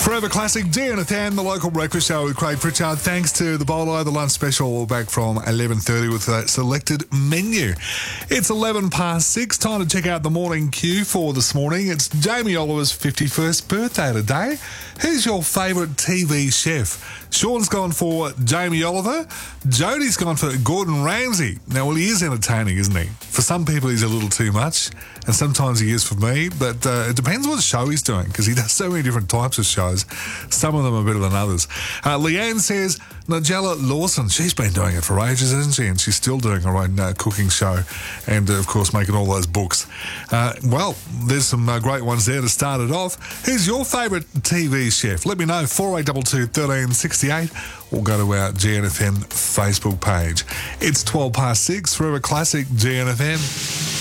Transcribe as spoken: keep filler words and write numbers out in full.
Forever Classic, G N F M, the local breakfast show with Craig Pritchard. Thanks to the Bolo, the lunch special back from eleven thirty with a selected menu. It's eleven past six, time to check out the morning queue for this morning. It's Jamie Oliver's fifty-first birthday today. Who's your favourite T V chef? Sean's gone for Jamie Oliver. Jodie's gone for Gordon Ramsay. Now, well, he is entertaining, isn't he? For some people, he's a little too much, and sometimes he is for me, but uh, it depends what show he's doing, because he does so many different types of shows. Some of them are better than others. Uh, Leanne says Nigella Lawson. She's been doing it for ages, hasn't she? And she's still doing her own uh, cooking show and, uh, of course, making all those books. Uh, well, there's some uh, great ones there to start it off. Who's your favourite T V chef? Let me know, four eight two two, one three six eight, or go to our G N F M Facebook page. It's twelve past six, Forever Classic G N F M.